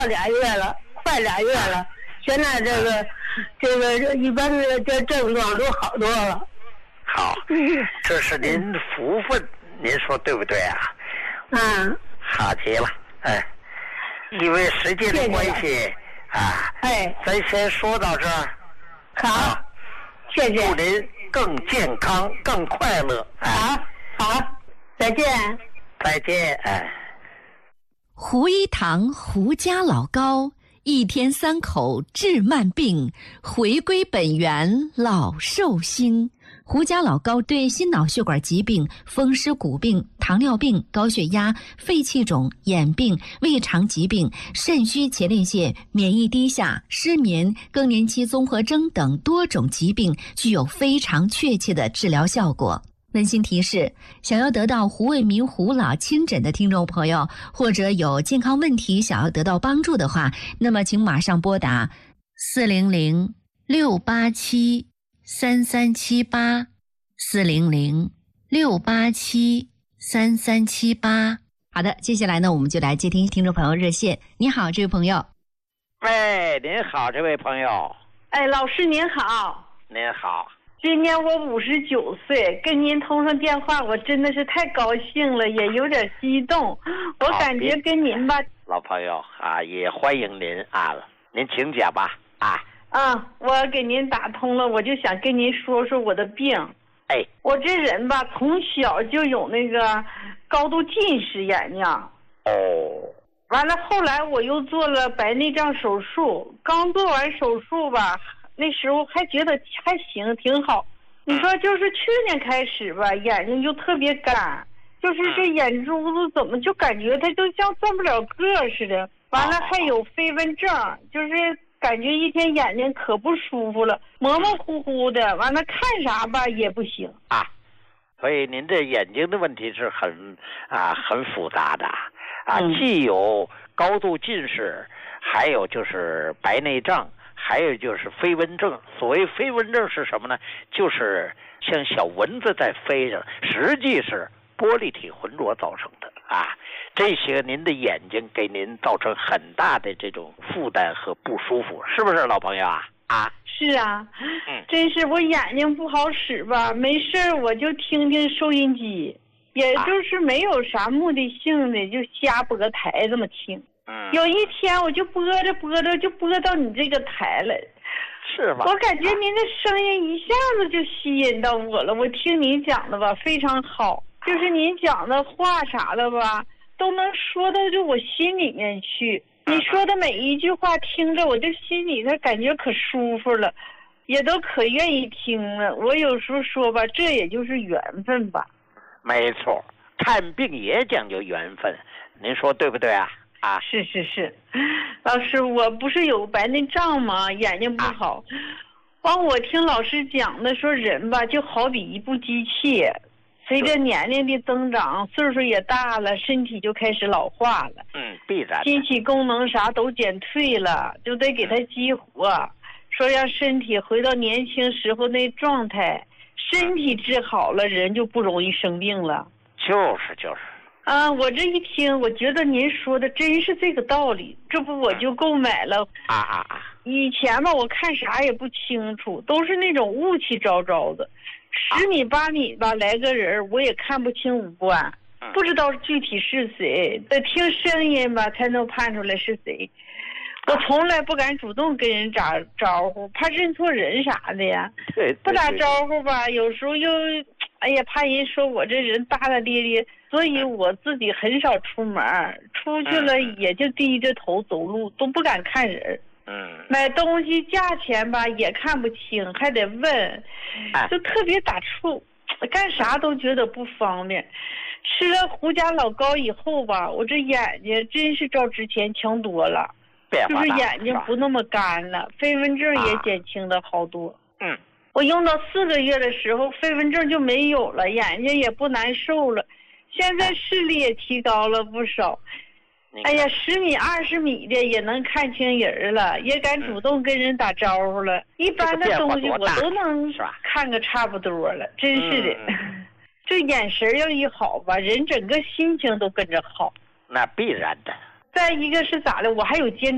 俩月了，快俩月了。现在这个一般的这症状都好多了。 好，这是您福分，您说对不对啊？ 嗯。 好极了，哎，因为时间的关系啊， 哎， 咱先说到这儿。 好，谢谢。 祝您更健康、更快乐。 好，再见。 再见，哎。 胡一堂胡家老高，一天3口治慢病，回归本源老寿星。胡家老高对心脑血管疾病、风湿骨病、糖尿病、高血压、肺气肿、眼病、胃肠疾病、肾虚前列腺、免疫低下、失眠、更年期综合征等多种疾病具有非常确切的治疗效果。温馨提示：想要得到胡卫民胡老亲诊的听众朋友，或者有健康问题想要得到帮助的话，那么请马上拨打400-687-3378，400-687-3378。好的，接下来呢，我们就来接听听众朋友热线。你好，这位朋友。 喂，您好，这位朋友。 哎，老师您好。 您好。 今年我59岁，跟您通上电话，我真的是太高兴了，也有点激动。我感觉跟您吧， 老朋友啊，也欢迎您啊，您请讲吧啊。 我给您打通了，我就想跟您说说我的病。 哎， 我这人吧，从小就有那个高度近视眼睛。完了，后来我又做了白内障手术，刚做完手术吧。那时候还觉得还行，挺好。你说就是去年开始吧，眼睛就特别干，就是这眼珠子怎么就感觉它就像转不了个似的。完了还有飞蚊症，就是感觉一天眼睛可不舒服了，模模糊糊的。完了看啥吧也不行啊。所以您这眼睛的问题是很复杂的啊，既有高度近视，还有就是白内障。还有就是飞蚊症，所谓飞蚊症是什么呢？就是像小蚊子在飞着，实际是玻璃体浑浊造成的啊。这些您的眼睛给您造成很大的这种负担和不舒服，是不是老朋友啊？ 是啊，真是我眼睛不好使吧，没事我就听听收音机，也就是没有啥目的性的，就瞎拨台这么听。有一天我就播着就播到你这个台了， 是吧？ 我感觉您的声音一下子就吸引到我了。我听您讲的吧非常好，就是您讲的话啥的吧都能说到就我心里面去。你说的每一句话听着我这心里头感觉可舒服了，也都可愿意听了。我有时候说吧，这也就是缘分吧。 没错，看病也讲究缘分，您说对不对啊？ 是，老师，我不是有白内障吗？眼睛不好。我听老师讲的说，人吧就好比一部机器，随着年龄的增长，岁数也大了，身体就开始老化了。 必然。 机器功能啥都减退了，就得给它激活，说让身体回到年轻时候那状态。身体治好了，人就不容易生病了。 就是。 我这一听，我觉得您说的真是这个道理，这不我就购买了。以前吧，我看啥也不清楚，都是那种雾气昭昭的，10米8米吧，来个人我也看不清五官，不知道具体是谁，得听声音吧才能判出来是谁。我从来不敢主动跟人打招呼，怕认错人啥的呀。 对， 不打招呼吧，有时候又怕人说我这人大大咧咧，所以我自己很少出门，出去了也就低着头走路，都不敢看人。买东西价钱吧也看不清，还得问，就特别打怵，干啥都觉得不方便。吃了胡家老高以后吧，我这眼睛真是照之前强多了，就是眼睛不那么干了，飞蚊症也减轻了好多。我用到4个月的时候，飞蚊症就没有了，眼睛也不难受了，现在视力也提高了不少。10米20米的也能看清人了，也敢主动跟人打招呼了。一般的东西我都能看个差不多了，真是的。这眼神要一好吧，人整个心情都跟着好。 那必然的。 再一个是咋的，我还有肩